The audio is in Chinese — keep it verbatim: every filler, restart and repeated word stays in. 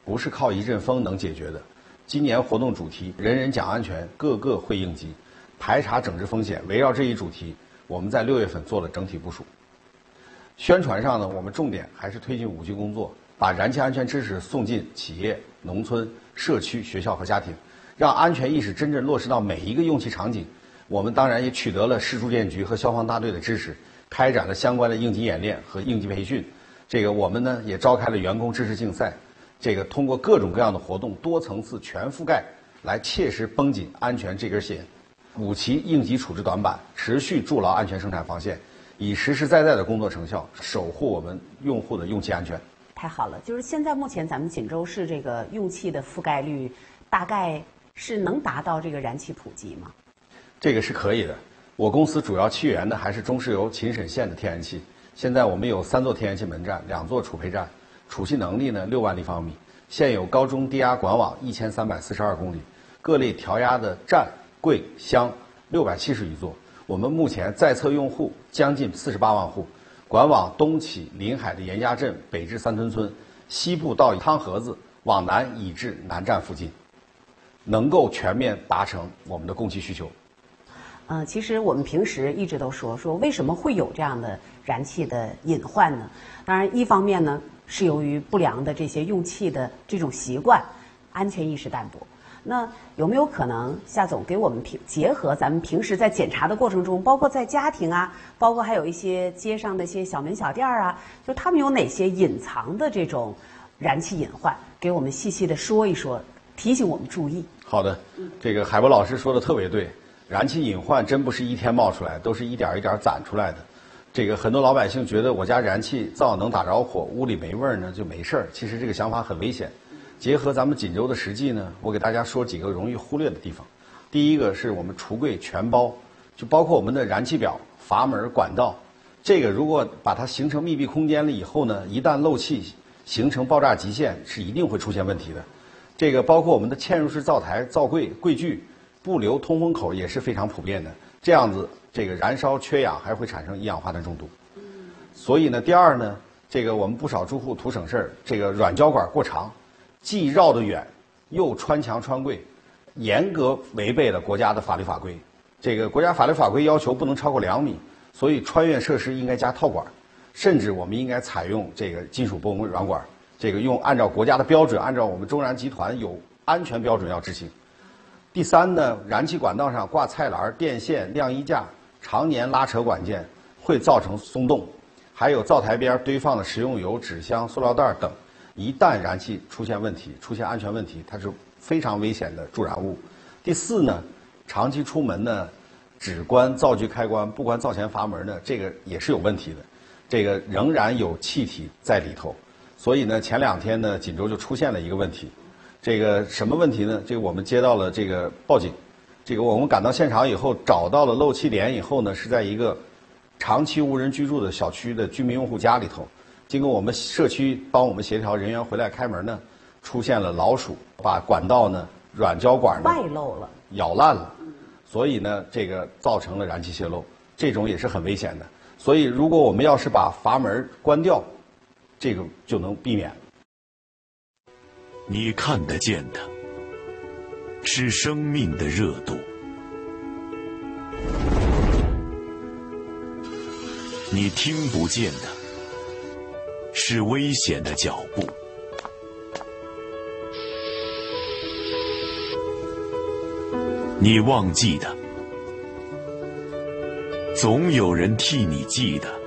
不是靠一阵风能解决的。今年活动主题“人人讲安全，个个会应急”，排查整治风险，围绕这一主题，我们在六月份做了整体部署。宣传上呢，我们重点还是推进五 G 工作，把燃气安全知识送进企业、农村、社区、学校和家庭，让安全意识真正落实到每一个用气场景。我们当然也取得了市住建局和消防大队的支持，开展了相关的应急演练和应急培训。这个我们呢也召开了员工知识竞赛，这个通过各种各样的活动，多层次全覆盖，来切实绷紧安全这根弦。五期应急处置短板，持续筑牢安全生产防线，以实实在在的工作成效守护我们用户的用气安全。 太好了，就是现在目前咱们锦州市这个用气的覆盖率，大概是能达到这个燃气普及吗？ 这个是可以的。我公司主要气源的还是中石油秦沈县的天然气。现在我们有三座天然气门站，两座储配站，储气能力呢六万立方米。现有高中低压管网一千三百四十二公里，各类调压的站、柜、箱六百七十余座。我们目前在册用户将近四十八万户，管网东起临海的严家镇，北至三屯村，西部到汤河子，往南以至南站附近，能够全面达成我们的供气需求。 呃，其实我们平时一直都说说为什么会有这样的燃气的隐患呢？当然，一方面呢是由于不良的这些用气的这种习惯，安全意识淡薄。那有没有可能，夏总给我们平结合咱们平时在检查的过程中，包括在家庭啊，包括还有一些街上的一些小门小店啊，就他们有哪些隐藏的这种燃气隐患，给我们细细的说一说，提醒我们注意。 好的，这个海波老师说的特别对。燃气隐患真不是一天冒出来，都是一点一点攒出来的。这个很多老百姓觉得我家燃气灶能打着火，屋里没味儿呢就没事儿。其实这个想法很危险。结合咱们锦州的实际呢，我给大家说几个容易忽略的地方。第一个是我们橱柜全包，就包括我们的燃气表、阀门、管道。这个如果把它形成密闭空间了以后呢，一旦漏气形成爆炸极限，是一定会出现问题的。这个包括我们的嵌入式灶台、灶柜、柜具。不留通风口也是非常普遍的，这样子这个燃烧缺氧还会产生一氧化碳中毒。所以呢，第二呢，这个我们不少住户图省事儿，这个软胶管过长，既绕得远，又穿墙穿柜，严格违背了国家的法律法规。这个国家法律法规要求不能超过两米，所以穿越设施应该加套管，甚至我们应该采用这个金属箔软管，这个用按照国家的标准，按照我们中燃集团有安全标准要执行。第三呢，燃气管道上挂菜篮、电线、晾衣架，常年拉扯管件会造成松动，还有灶台边堆放的食用油、纸箱、塑料袋等，一旦燃气出现问题、出现安全问题，它是非常危险的助燃物。第四呢，长期出门呢，只关灶具开关，不关灶前阀门呢，这个也是有问题的，这个仍然有气体在里头。所以呢，前两天呢，锦州就出现了一个问题。这个什么问题呢？这个我们接到了这个报警，这个我们赶到现场以后，找到了漏气点以后呢，是在一个长期无人居住的小区的居民用户家里头。经过我们社区帮我们协调人员回来开门呢，出现了老鼠，把管道呢软胶管呢外漏了， 咬烂了，所以呢，这个造成了燃气泄漏，这种也是很危险的。所以，如果我们要是把阀门关掉，这个就能避免。 你看得见的是生命的热度，你听不见的是危险的脚步。你忘记的，总有人替你记得。